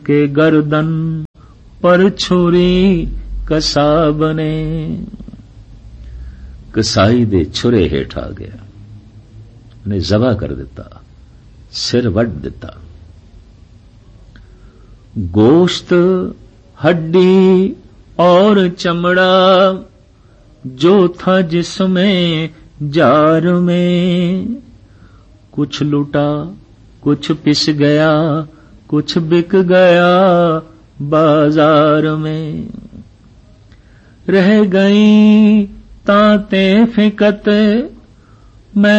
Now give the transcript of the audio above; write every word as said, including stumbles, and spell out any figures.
के गर्दन पर छुरी कसाब ने। कसाई दे छुरे हेठ आ गया, उन्हें जबा कर दिता, सिर वट दिता। गोश्त, हड्डी और चमड़ा जो था जिसमें जार में, कुछ लुटा कुछ पिस गया, कुछ बिक गया बाजार में। रह गई तांते फिकत